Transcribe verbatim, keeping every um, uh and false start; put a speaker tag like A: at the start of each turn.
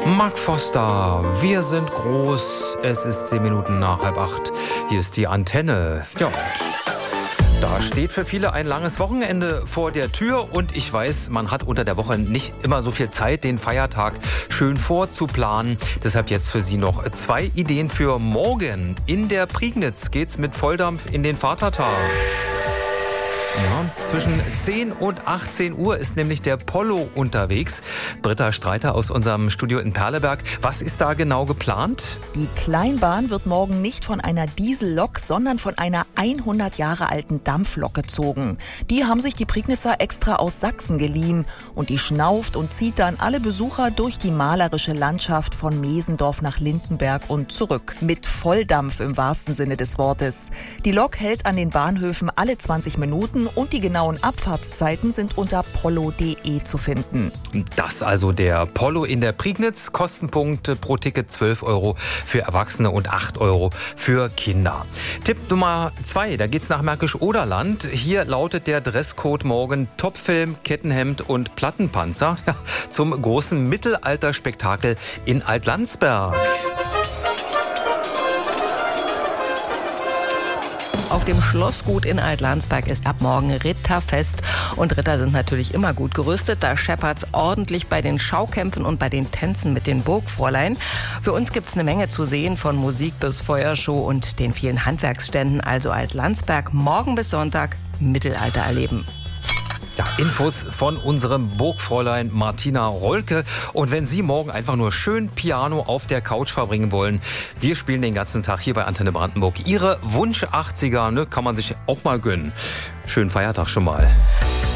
A: Mark Foster, wir sind groß, es ist zehn Minuten nach halb acht. Hier ist die Antenne. Ja, und da steht für viele ein langes Wochenende vor der Tür und ich weiß, man hat unter der Woche nicht immer so viel Zeit, den Feiertag schön vorzuplanen. Deshalb jetzt für Sie noch zwei Ideen für morgen. In der Prignitz geht's mit Volldampf in den Vatertag. Ja, zwischen zehn und achtzehn Uhr ist nämlich der Polo unterwegs. Britta Streiter aus unserem Studio in Perleberg. Was ist da genau geplant?
B: Die Kleinbahn wird morgen nicht von einer Diesellok, sondern von einer hundert Jahre alten Dampflok gezogen. Die haben sich die Prignitzer extra aus Sachsen geliehen. Und die schnauft und zieht dann alle Besucher durch die malerische Landschaft von Mesendorf nach Lindenberg und zurück. Mit Volldampf im wahrsten Sinne des Wortes. Die Lok hält an den Bahnhöfen alle zwanzig Minuten. Und die genauen Abfahrtszeiten sind unter polo punkt de zu finden.
A: Das also der Polo in der Prignitz. Kostenpunkt pro Ticket zwölf Euro für Erwachsene und acht Euro für Kinder. Tipp Nummer zwei, da geht's nach Märkisch-Oderland. Hier lautet der Dresscode morgen Topfilm, Kettenhemd und Plattenpanzer. Ja, zum großen Mittelalterspektakel in Altlandsberg.
C: Auf dem Schlossgut in Altlandsberg ist ab morgen Ritterfest. Und Ritter sind natürlich immer gut gerüstet. Da scheppert's ordentlich bei den Schaukämpfen und bei den Tänzen mit den Burgfräulein. Für uns gibt's eine Menge zu sehen, von Musik bis Feuershow und den vielen Handwerksständen. Also Altlandsberg morgen bis Sonntag Mittelalter erleben.
A: Ja, Infos von unserem Burgfräulein Martina Rolke. Und wenn Sie morgen einfach nur schön Piano auf der Couch verbringen wollen, wir spielen den ganzen Tag hier bei Antenne Brandenburg. Ihre Wunsch achtziger, ne, kann man sich auch mal gönnen. Schönen Feiertag schon mal.